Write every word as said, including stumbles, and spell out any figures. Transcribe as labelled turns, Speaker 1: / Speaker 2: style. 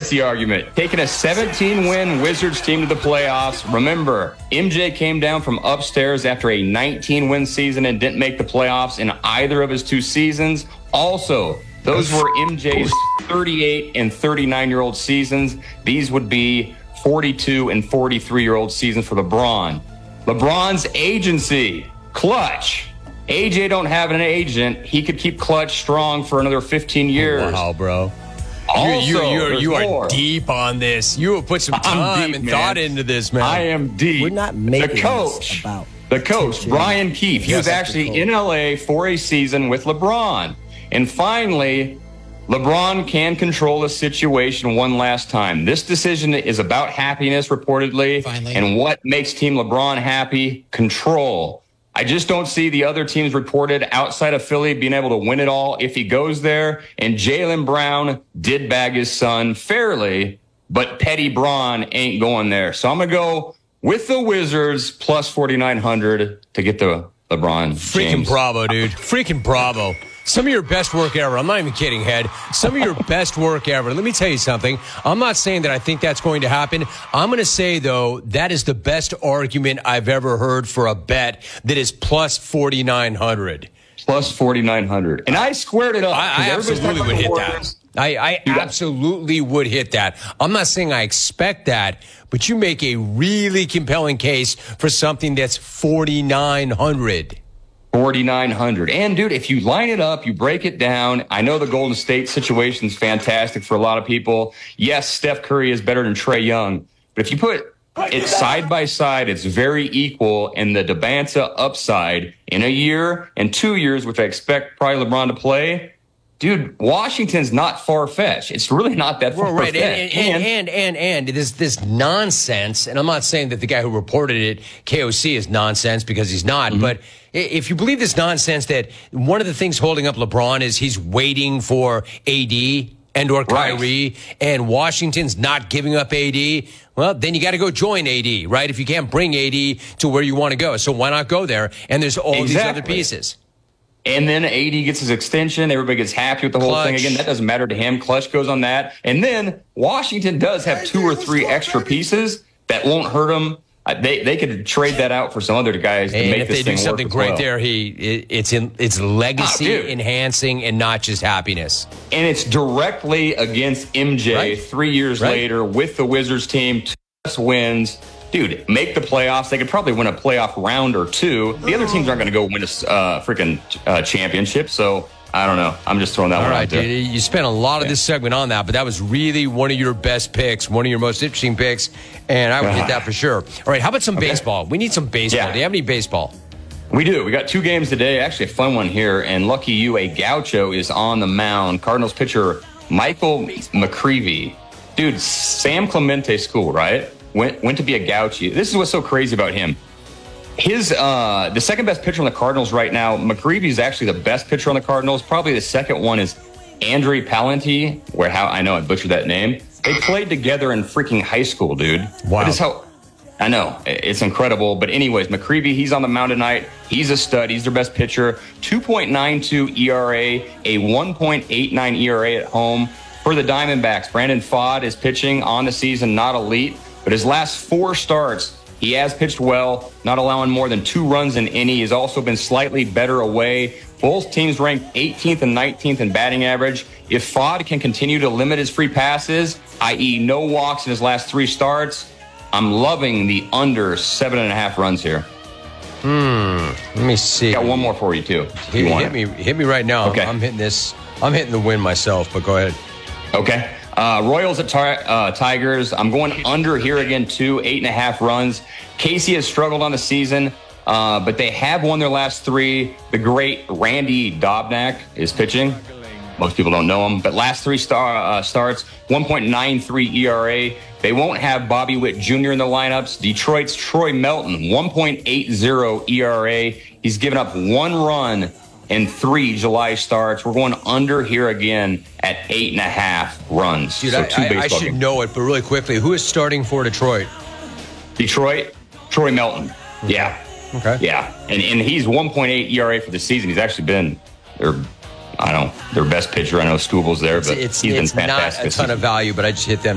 Speaker 1: fantasy argument. Taking a seventeen-win Wizards team to the playoffs. Remember, M J came down from upstairs after a nineteen-win season and didn't make the playoffs in either of his two seasons. Also, those were M J's thirty-eight and thirty-nine-year-old seasons. These would be forty-two and forty-three-year-old seasons for LeBron. LeBron's agency, Clutch. A J don't have an agent. He could keep Clutch strong for another fifteen years.
Speaker 2: Wow, bro.
Speaker 1: Also,
Speaker 2: you you, you, you are
Speaker 1: more.
Speaker 2: deep on this. You have put some time
Speaker 1: deep,
Speaker 2: and
Speaker 1: man.
Speaker 2: thought into this, man.
Speaker 1: I am deep.
Speaker 3: We're not making
Speaker 1: the coach.
Speaker 3: about
Speaker 1: the coach, Brian Keefe. He
Speaker 2: Yes,
Speaker 1: was actually in L A for a season with LeBron. And finally, LeBron can control the situation one last time. This decision is about happiness, reportedly.
Speaker 4: Finally.
Speaker 1: And what makes Team LeBron happy? Control. I just don't see the other teams reported outside of Philly being able to win it all if he goes there. And Jaylen Brown did bag his son fairly, but Petty Braun ain't going there. So I'm going to go with the Wizards plus forty-nine hundred to get the LeBron
Speaker 2: Freaking
Speaker 1: James.
Speaker 2: bravo, dude. Freaking bravo. Some of your best work ever. I'm not even kidding, Head. Some of your best work ever. Let me tell you something. I'm not saying that I think that's going to happen. I'm going to say, though, that is the best argument I've ever heard for a bet that is plus forty-nine hundred.
Speaker 1: Plus forty-nine hundred. And I squared it up.
Speaker 2: I, I absolutely would hit that. I, I absolutely would hit that. I'm not saying I expect that, but you make a really compelling case for something that's forty-nine hundred.
Speaker 1: forty-nine hundred. And, dude, if you line it up, you break it down. I know the Golden State situation is fantastic for a lot of people. Yes, Steph Curry is better than Trae Young. But if you put it side by side, it's very equal. And the Debanza upside in a year and two years, which I expect probably LeBron to play, dude, Washington's not far-fetched. It's really not that
Speaker 2: Well,
Speaker 1: far-fetched.
Speaker 2: right, and and, and and and and this this nonsense. And I'm not saying that the guy who reported it, K O C, is nonsense because he's not. Mm-hmm. But if you believe this nonsense that one of the things holding up LeBron is he's waiting for A D and or Kyrie, right, and Washington's not giving up A D, well, then you got to go join A D, right? If you can't bring A D to where you want to go, so why not go there? And there's all
Speaker 1: exactly.
Speaker 2: these other pieces.
Speaker 1: And then A D gets his extension. Everybody gets happy with the whole
Speaker 2: Clutch.
Speaker 1: thing. Again, that doesn't matter to him. Clutch goes on that. And then Washington does have two or three extra pieces that won't hurt him. Uh, they they could trade that out for some other guys to
Speaker 2: and
Speaker 1: make
Speaker 2: if
Speaker 1: this
Speaker 2: they
Speaker 1: thing
Speaker 2: do something
Speaker 1: work as
Speaker 2: great
Speaker 1: well.
Speaker 2: there, he it, it's in it's legacy
Speaker 1: Oh,
Speaker 2: enhancing and not just happiness.
Speaker 1: And it's directly against M J
Speaker 2: Right.
Speaker 1: three years
Speaker 2: Right.
Speaker 1: later with the Wizards team. Two wins. Dude, make the playoffs. They could probably win a playoff round or two. The other teams aren't going to go win a uh, freaking uh, championship. So, I don't know. I'm just throwing that
Speaker 2: All
Speaker 1: one
Speaker 2: right,
Speaker 1: out there.
Speaker 2: dude, you spent a lot of this segment on that, but that was really one of your best picks, one of your most interesting picks, and I would hit that for sure. All right, how about some
Speaker 1: Okay.
Speaker 2: baseball? We need some baseball.
Speaker 1: Yeah.
Speaker 2: Do you have any baseball?
Speaker 1: We do. We got two games today. Actually, a fun one here. And lucky you, a gaucho is on the mound. Cardinals pitcher Michael McCreevy. Dude, Sam Clemente school, right? Went went to be a gaucho. This is what's so crazy about him. His uh, the second best pitcher on the Cardinals right now, McCreevy is actually the best pitcher on the Cardinals. Probably the second one is Andre Palenti, where how I know I butchered that name. They played together in freaking high school, dude.
Speaker 2: Wow.
Speaker 1: That is how I know. It's incredible. But anyways, McCreevy, he's on the mound tonight. He's a stud. He's their best pitcher. two point nine two E R A, a one point eight nine E R A at home. For the Diamondbacks, Brandon Pfaadt is pitching on the season, not elite. But his last four starts, he has pitched well, not allowing more than two runs in any. He's also been slightly better away. Both teams ranked eighteenth and nineteenth in batting average. If Pfaadt can continue to limit his free passes, that is no walks in his last three starts, I'm loving the under seven and a half runs here.
Speaker 2: Hmm. Let me see.
Speaker 1: Got one more for you, too. if
Speaker 2: Hit,
Speaker 1: you want
Speaker 2: hit
Speaker 1: it.
Speaker 2: me, hit me right now.
Speaker 1: Okay.
Speaker 2: I'm hitting this. I'm hitting the win myself, but go ahead.
Speaker 1: Okay. Uh, Royals at tar- uh, Tigers. I'm going under here again, too. Eight and a half runs. Casey has struggled on the season, uh, but they have won their last three. The great Randy Dobnak is pitching. Most people don't know him, but last three star uh, starts, one point nine three E R A. They won't have Bobby Witt Junior in the lineups. Detroit's Troy Melton, one point eight zero E R A. He's given up one run in three July starts. We're going under here again at eight and a half runs.
Speaker 2: Dude,
Speaker 1: so
Speaker 2: I,
Speaker 1: two
Speaker 2: I, I
Speaker 1: baseball
Speaker 2: should
Speaker 1: games.
Speaker 2: know it, but really quickly, who is starting for Detroit?
Speaker 1: Detroit, Troy Melton. Yeah.
Speaker 2: Okay.
Speaker 1: Yeah. And and he's one point eight E R A for the season. He's actually been their, I don't know, their best pitcher. I know Stuble's there, but
Speaker 2: It's,
Speaker 1: he's
Speaker 2: it's
Speaker 1: been
Speaker 2: not
Speaker 1: fantastic.
Speaker 2: a
Speaker 1: this
Speaker 2: ton
Speaker 1: season.
Speaker 2: of value, but I just hit them